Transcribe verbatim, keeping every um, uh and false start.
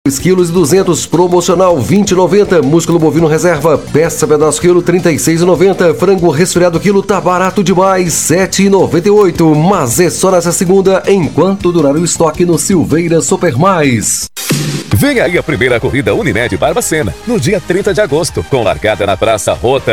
dois quilos e duzentos, promocional vinte e noventa. Músculo bovino reserva, peça pedaço quilo trinta e seis e noventa. Frango resfriado quilo tá barato demais, sete e noventa e oito. Mas é só nessa segunda, enquanto durar o estoque no Silveira Super Mais. Vem aí a primeira corrida Unimed Barbacena, no dia trinta de agosto, com largada na Praça Rota